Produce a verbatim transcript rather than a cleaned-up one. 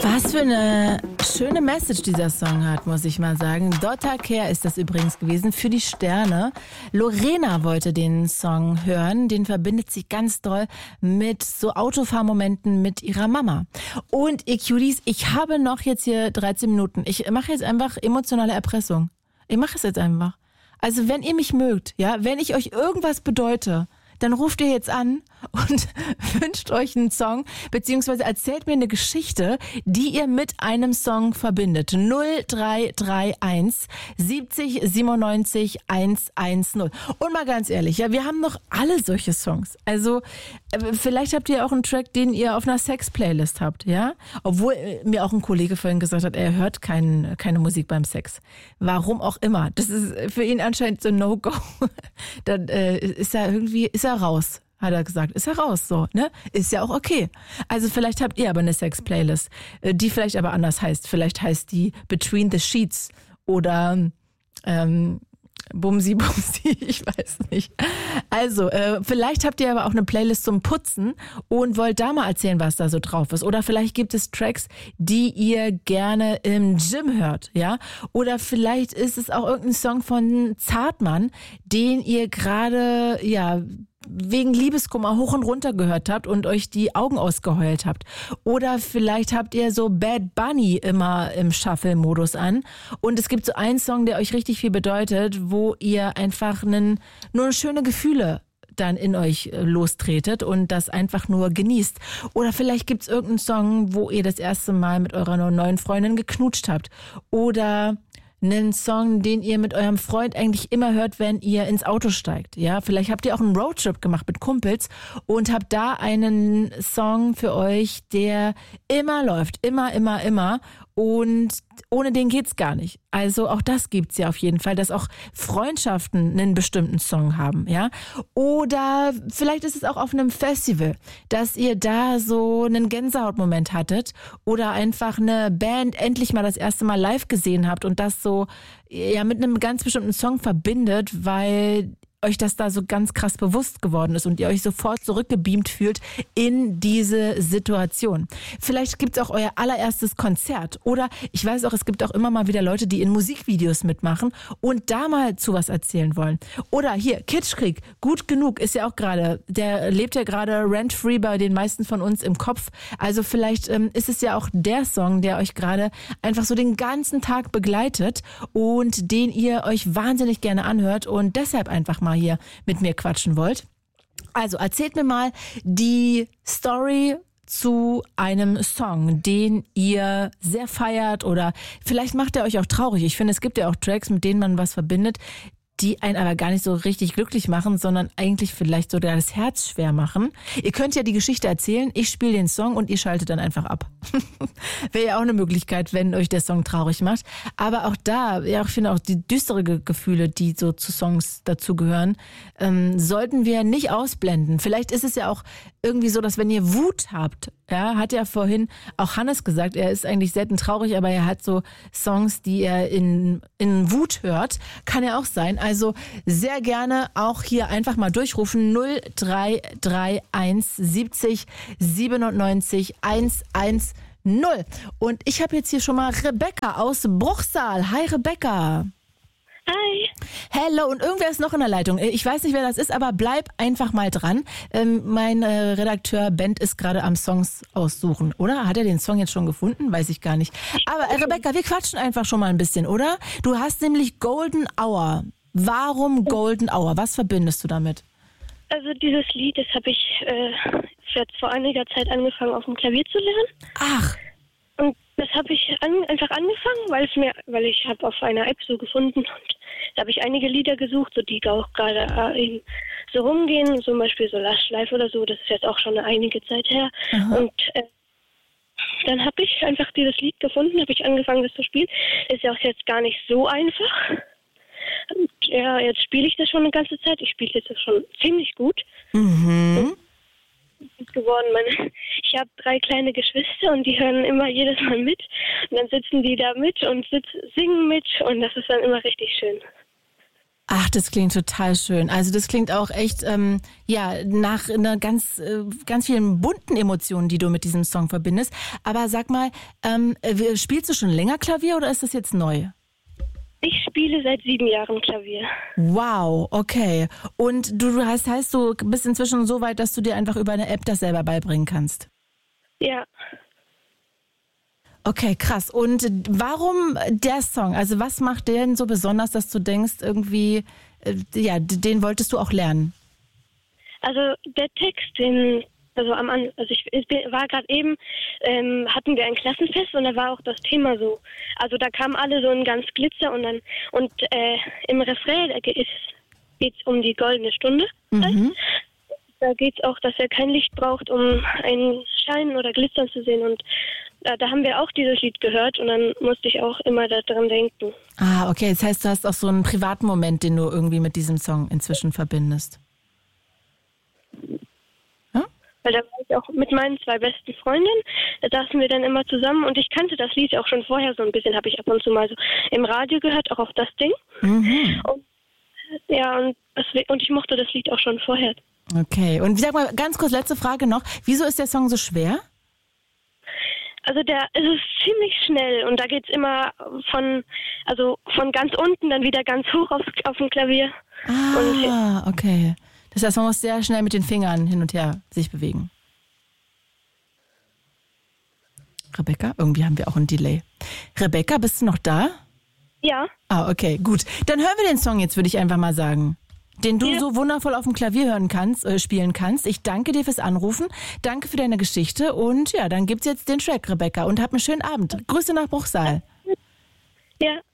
Was für eine schöne Message dieser Song hat, muss ich mal sagen. Dotta Care ist das übrigens gewesen für die Sterne. Lorena wollte den Song hören. Den verbindet sie ganz doll mit so Autofahrmomenten mit ihrer Mama. Und ihr Cuties, ich habe noch jetzt hier dreizehn Minuten. Ich mache jetzt einfach emotionale Erpressung. Ich mache es jetzt einfach. Also wenn ihr mich mögt, ja, wenn ich euch irgendwas bedeute, dann ruft ihr jetzt an und wünscht euch einen Song, beziehungsweise erzählt mir eine Geschichte, die ihr mit einem Song verbindet. null drei drei eins siebzig siebenundneunzig hundertzehn. Und mal ganz ehrlich, ja, wir haben noch alle solche Songs. Also vielleicht habt ihr auch einen Track, den ihr auf einer Sex-Playlist habt, ja? Obwohl mir auch ein Kollege vorhin gesagt hat, er hört kein, keine Musik beim Sex. Warum auch immer. Das ist für ihn anscheinend so ein No-Go. Dann äh, ist er irgendwie, ist er raus, hat er gesagt. Ist er raus, so, ne? Ist ja auch okay. Also vielleicht habt ihr aber eine Sex-Playlist, die vielleicht aber anders heißt. Vielleicht heißt die Between the Sheets oder ähm, Bumsi Bumsi, ich weiß nicht. Also, äh, vielleicht habt ihr aber auch eine Playlist zum Putzen und wollt da mal erzählen, was da so drauf ist. Oder vielleicht gibt es Tracks, die ihr gerne im Gym hört, ja? Oder vielleicht ist es auch irgendein Song von Zartmann, den ihr gerade, ja, wegen Liebeskummer hoch und runter gehört habt und euch die Augen ausgeheult habt. Oder vielleicht habt ihr so Bad Bunny immer im Shuffle-Modus an und es gibt so einen Song, der euch richtig viel bedeutet, wo ihr einfach einen, nur schöne Gefühle dann in euch lostretet und das einfach nur genießt. Oder vielleicht gibt's irgendeinen Song, wo ihr das erste Mal mit eurer neuen Freundin geknutscht habt. Oder einen Song, den ihr mit eurem Freund eigentlich immer hört, wenn ihr ins Auto steigt. Ja, vielleicht habt ihr auch einen Roadtrip gemacht mit Kumpels und habt da einen Song für euch, der immer läuft, immer, immer, immer. Und ohne den geht's gar nicht. Also auch das gibt's ja auf jeden Fall, dass auch Freundschaften einen bestimmten Song haben, ja. Oder vielleicht ist es auch auf einem Festival, dass ihr da so einen Gänsehautmoment hattet oder einfach eine Band endlich mal das erste Mal live gesehen habt und das so ja mit einem ganz bestimmten Song verbindet, weil euch das da so ganz krass bewusst geworden ist und ihr euch sofort zurückgebeamt fühlt in diese Situation. Vielleicht gibt's auch euer allererstes Konzert oder ich weiß auch, es gibt auch immer mal wieder Leute, die in Musikvideos mitmachen und da mal zu was erzählen wollen. Oder hier, Kitschkrieg, gut genug ist ja auch gerade, der lebt ja gerade rent-free bei den meisten von uns im Kopf. Also vielleicht ähm, ist es ja auch der Song, der euch gerade einfach so den ganzen Tag begleitet und den ihr euch wahnsinnig gerne anhört und deshalb einfach mal hier mit mir quatschen wollt. Also erzählt mir mal die Story zu einem Song, den ihr sehr feiert oder vielleicht macht er euch auch traurig. Ich finde, es gibt ja auch Tracks, mit denen man was verbindet, die einen aber gar nicht so richtig glücklich machen, sondern eigentlich vielleicht sogar das Herz schwer machen. Ihr könnt ja die Geschichte erzählen, ich spiele den Song und ihr schaltet dann einfach ab. Wäre ja auch eine Möglichkeit, wenn euch der Song traurig macht. Aber auch da, ja, ich finde auch die düstere Gefühle, die so zu Songs dazugehören, ähm, sollten wir nicht ausblenden. Vielleicht ist es ja auch irgendwie so, dass wenn ihr Wut habt, ja, hat ja vorhin auch Hannes gesagt, er ist eigentlich selten traurig, aber er hat so Songs, die er in, in Wut hört. Kann ja auch sein. Also sehr gerne auch hier einfach mal durchrufen. null drei drei eins siebzig siebenundneunzig hundertzehn. Und ich habe jetzt hier schon mal Rebecca aus Bruchsal. Hi Rebecca. Hi. Hello, und irgendwer ist noch in der Leitung. Ich weiß nicht, wer das ist, aber bleib einfach mal dran. Ähm, mein äh, Redakteur Bent ist gerade am Songs aussuchen, oder? Hat er den Song jetzt schon gefunden? Weiß ich gar nicht. Aber äh, Rebecca, wir quatschen einfach schon mal ein bisschen, oder? Du hast nämlich Golden Hour. Warum Golden Hour? Was verbindest du damit? Also dieses Lied, das habe ich äh, jetzt vor einiger Zeit angefangen auf dem Klavier zu lernen. Ach. Und das habe ich an, einfach angefangen, weil es mir, weil ich habe auf einer App so gefunden und da habe ich einige Lieder gesucht, so die auch gerade äh, eben so rumgehen, zum Beispiel so Last Life oder so, das ist jetzt auch schon eine einige Zeit her. Aha. Und äh, dann habe ich einfach dieses Lied gefunden, habe ich angefangen, das zu spielen. Ist ja auch jetzt gar nicht so einfach. Und ja, jetzt spiele ich das schon eine ganze Zeit. Ich spiele jetzt schon ziemlich gut. Mhm. geworden. Meine, ich habe drei kleine Geschwister und die hören immer jedes Mal mit. Und dann sitzen die da mit und sitz, singen mit und das ist dann immer richtig schön. Ach, das klingt total schön. Also das klingt auch echt, ähm, ja, nach einer ganz, äh, ganz vielen bunten Emotionen, die du mit diesem Song verbindest. Aber sag mal, ähm, spielst du schon länger Klavier oder ist das jetzt neu? Ich spiele seit sieben Jahren Klavier. Wow, okay. Und du, du heißt, heißt, du bist inzwischen so weit, dass du dir einfach über eine App das selber beibringen kannst? Ja. Okay, krass. Und warum der Song? Also was macht den so besonders, dass du denkst, irgendwie, äh, ja, den wolltest du auch lernen? Also der Text, den, also am An- also ich, ich war gerade eben, ähm, hatten wir ein Klassenfest und da war auch das Thema so. Also da kamen alle so in ganz Glitzer und dann und äh, im Refrain geht es um die goldene Stunde. Mhm. Da geht es auch, dass er kein Licht braucht, um einen Schein oder Glitzern zu sehen. Und da, da haben wir auch dieses Lied gehört und dann musste ich auch immer daran denken. Ah, okay. Das heißt, du hast auch so einen privaten Moment, den du irgendwie mit diesem Song inzwischen verbindest. Ja? Weil da war ich auch mit meinen zwei besten Freundinnen, da saßen wir dann immer zusammen und ich kannte das Lied auch schon vorher so ein bisschen, habe ich ab und zu mal so im Radio gehört, auch auf das Ding. Mhm. Und, ja, und, und ich mochte das Lied auch schon vorher. Okay. Und sag mal, ganz kurz, letzte Frage noch. Wieso ist der Song so schwer? Also der, es ist ziemlich schnell und da geht es immer von, also von ganz unten dann wieder ganz hoch auf, auf dem Klavier. Ah, und, okay. Das heißt, man muss sehr schnell mit den Fingern hin und her sich bewegen. Rebecca, irgendwie haben wir auch ein Delay. Rebecca, bist du noch da? Ja. Ah, okay, gut. Dann hören wir den Song jetzt, würde ich einfach mal sagen. Den du ja. so wundervoll auf dem Klavier hören kannst, äh, spielen kannst. Ich danke dir fürs Anrufen, danke für deine Geschichte und ja, dann gibt's jetzt den Track, Rebecca, und hab einen schönen Abend. Grüße nach Bruchsal. Ja.